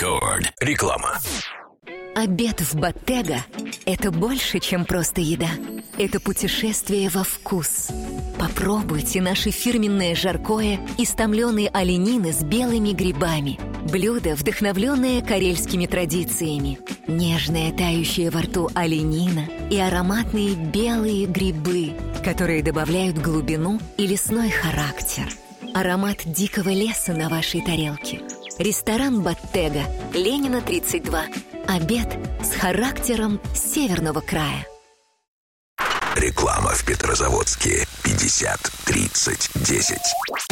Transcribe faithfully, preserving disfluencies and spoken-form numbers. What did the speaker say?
Рекорд. Реклама. Обед в Bottega – это больше, чем просто еда. Это путешествие во вкус. Попробуйте наше фирменное жаркое из томленой оленины с белыми грибами. Блюдо, вдохновленное карельскими традициями. Нежная, тающая во рту оленина и ароматные белые грибы, которые добавляют глубину и лесной характер. Аромат дикого леса на вашей тарелке. Ресторан Bottega, Ленина, тридцать два. Обед с характером северного края. Реклама в Петрозаводске. пятьдесят тридцать десять.